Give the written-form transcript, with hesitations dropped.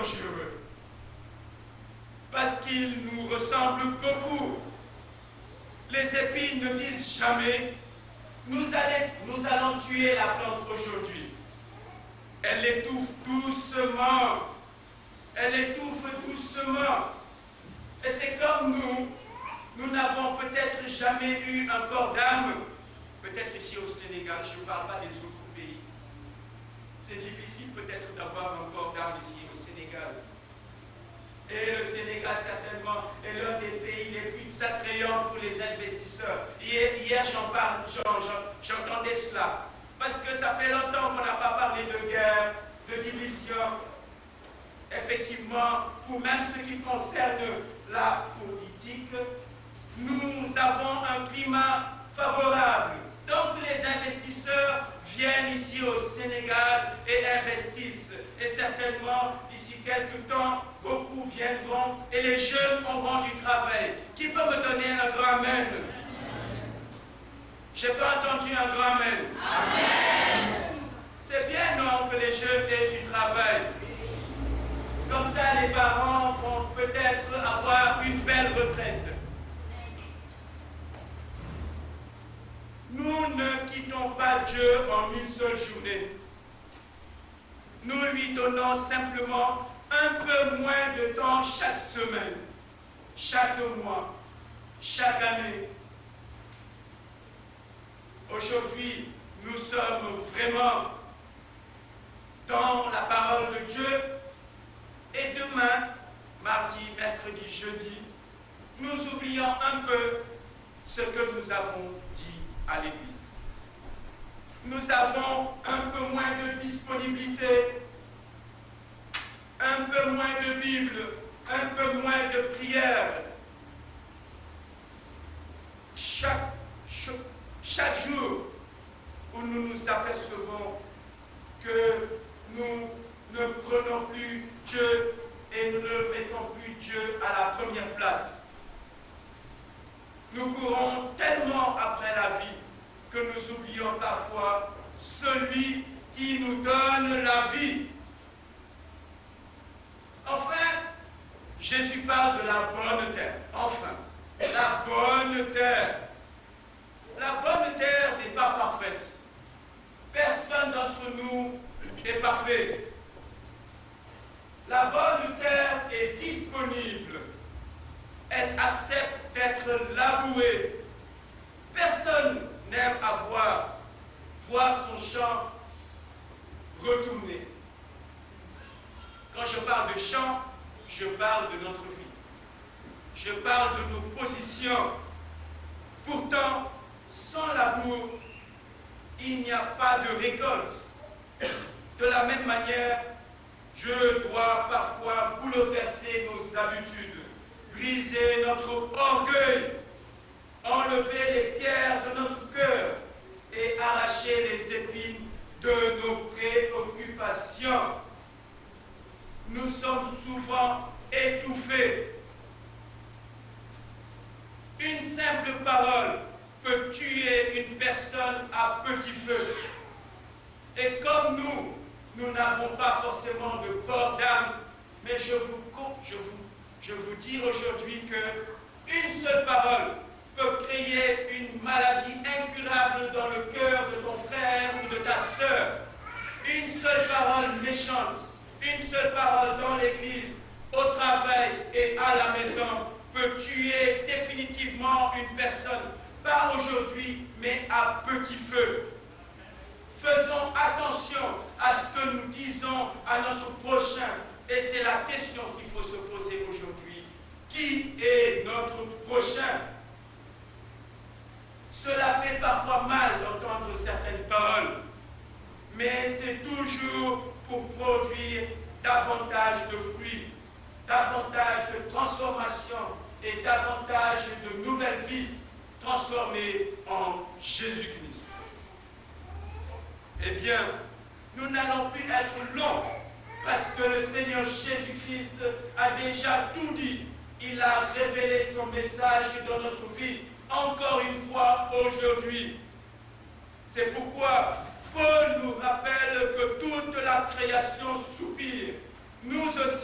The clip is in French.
dangereux. Parce qu'ils nous ressemblent beaucoup. Les épines ne disent jamais, nous allons tuer la plante aujourd'hui. Elle étouffe doucement. Elle étouffe doucement. Et c'est comme nous n'avons peut-être jamais eu un port d'armes. Peut-être ici au Sénégal, je ne parle pas des autres pays. C'est difficile peut-être d'avoir un port d'armes ici au Sénégal. Et le Sénégal, certainement, est l'un des pays les plus attrayants pour les investisseurs. Hier j'entendais cela. Parce que ça fait longtemps qu'on n'a pas parlé de guerre, de division. Effectivement, pour même ce qui concerne la politique, nous avons un climat favorable. Donc les investisseurs viennent ici au Sénégal et investissent. Et certainement, d'ici quelques temps, beaucoup viendront et les jeunes auront du travail. Qui peut me donner un grand amen? Je n'ai pas entendu un grand amen. Amen. C'est bien, non, que les jeunes aient du travail. Comme ça, les parents vont peut-être avoir une belle retraite. Nous ne quittons pas Dieu en une seule journée. Nous lui donnons simplement un peu moins de temps chaque semaine, chaque mois, chaque année. Aujourd'hui, nous sommes vraiment dans la parole de Dieu. Et demain, mardi, mercredi, jeudi, nous oublions un peu ce que nous avons dit à l'Église. Nous avons un peu moins de disponibilité, un peu moins de Bible, un peu moins de prière. Chaque jour où nous nous apercevons que nous ne prenons plus Dieu et nous ne mettons plus Dieu à la première place. Nous courons tellement après la vie que nous oublions parfois celui qui nous donne la vie. Enfin, Jésus parle de la bonne terre. Enfin, la bonne terre. La bonne terre n'est pas parfaite. Personne d'entre nous n'est parfait. La bonne terre est disponible. Elle accepte d'être labourée. Personne n'aime voir son champ retourner. Quand je parle de champ, je parle de notre vie. Je parle de nos positions. Pourtant, sans labour, il n'y a pas de récolte. De la même manière, Dieu doit parfois bouleverser nos habitudes, briser notre orgueil, enlever les pierres de notre cœur et arracher les épines de nos préoccupations. Nous sommes souvent étouffés. Une simple parole peut tuer une personne à petit feu. Et comme nous n'avons pas forcément de port d'âme, mais je vous dis aujourd'hui qu'une seule parole peut créer une maladie incurable dans le cœur de ton frère ou de ta sœur. Une seule parole méchante, une seule parole dans l'église, au travail et à la maison peut tuer définitivement une personne, pas aujourd'hui, mais à petit feu. Faisons attention à ce que nous disons à notre prochain. Et c'est la question qu'il faut se poser aujourd'hui. Qui est notre prochain? Cela fait parfois mal d'entendre certaines paroles, mais c'est toujours pour produire davantage de fruits, davantage de transformation et davantage de nouvelles vies transformées en Jésus-Christ. Eh bien, nous n'allons plus être longs parce que le Seigneur Jésus-Christ a déjà tout dit. Il a révélé son message dans notre vie, encore une fois aujourd'hui. C'est pourquoi Paul nous rappelle que toute la création soupire. Nous aussi.